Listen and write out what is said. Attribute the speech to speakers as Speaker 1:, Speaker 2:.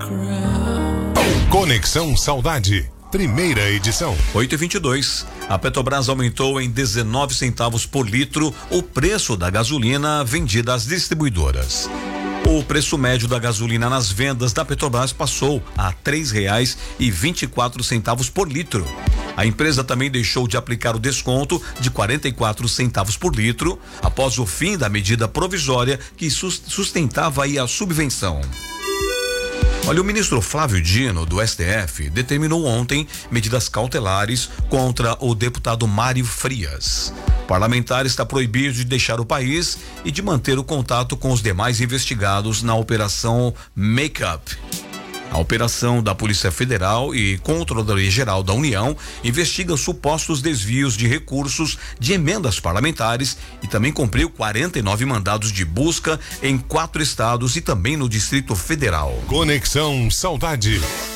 Speaker 1: Conexão Saudade, primeira edição.
Speaker 2: 8h22. A Petrobras aumentou em 19 centavos por litro o preço da gasolina vendida às distribuidoras. O preço médio da gasolina nas vendas da Petrobras passou a R$ 3,24 por litro. A empresa também deixou de aplicar o desconto de 44 centavos por litro após o fim da medida provisória que sustentava aí a subvenção. Olha, o ministro Flávio Dino, do STF, determinou ontem medidas cautelares contra o deputado Mário Frias. O parlamentar está proibido de deixar o país e de manter o contato com os demais investigados na Operação Make-up. A operação da Polícia Federal e Controladoria Geral da União investiga supostos desvios de recursos de emendas parlamentares e também cumpriu 49 mandados de busca em 4 estados e também no Distrito Federal.
Speaker 1: Conexão Saudade.